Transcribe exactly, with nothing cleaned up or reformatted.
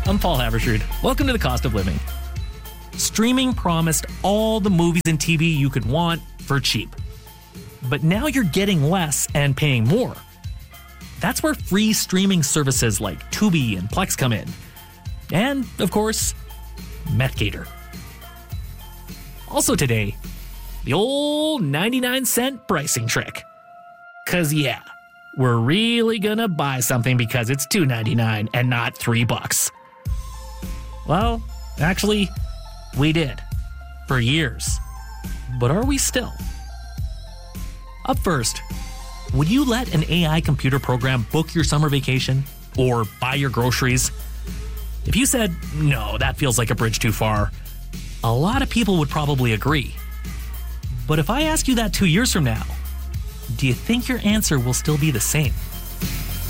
I'm Paul Havershard. Welcome to The Cost of Living. Streaming promised all the movies and T V you could want for cheap. But now you're getting less and paying more. That's where free streaming services like Tubi and Plex come in. And, of course, MethGator. Also today, the old ninety-nine cent pricing trick. Cause yeah, we're really gonna buy something because it's two ninety-nine and not three bucks. Well, actually, we did. For years. But are we still? Up first, would you let an A I computer program book your summer vacation? Or buy your groceries? If you said, no, that feels like a bridge too far, a lot of people would probably agree. But if I ask you that two years from now, do you think your answer will still be the same?